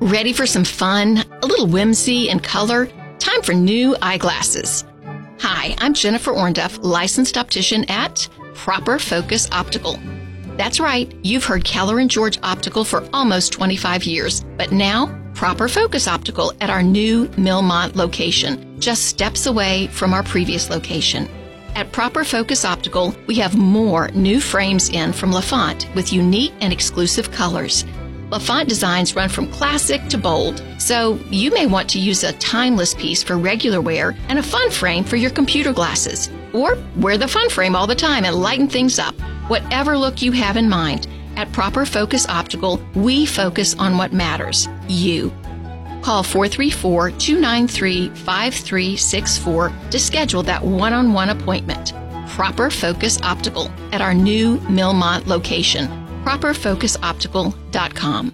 Ready for some fun, a little whimsy and color? Time for new eyeglasses. Hi, I'm Jennifer Ornduff, licensed optician at Proper Focus Optical. That's right, you've heard Keller and George Optical for almost 25 years, but now Proper Focus Optical at our new Millmont location, just steps away from our previous location. At Proper Focus Optical, we have more new frames in from LaFont with unique and exclusive colors. LaFont designs run from classic to bold, so you may want to use a timeless piece for regular wear and a fun frame for your computer glasses. Or wear the fun frame all the time and lighten things up. Whatever look you have in mind, at Proper Focus Optical, we focus on what matters, you. Call 434-293-5364 to schedule that one-on-one appointment. Proper Focus Optical at our new Millmont location. ProperFocusOptical.com.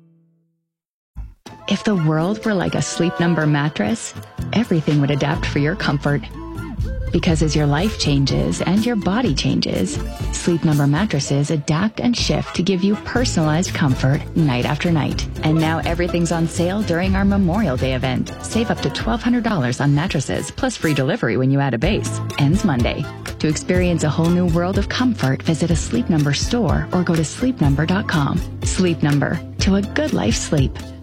If the world were like a Sleep Number mattress, everything would adapt for your comfort. Because as your life changes and your body changes, Sleep Number mattresses adapt and shift to give you personalized comfort night after night. And now everything's on sale during our Memorial Day event. Save up to $1,200 on mattresses, plus free delivery when you add a base. Ends Monday. To experience a whole new world of comfort, visit a Sleep Number store or go to sleepnumber.com. Sleep Number. To a good life sleep.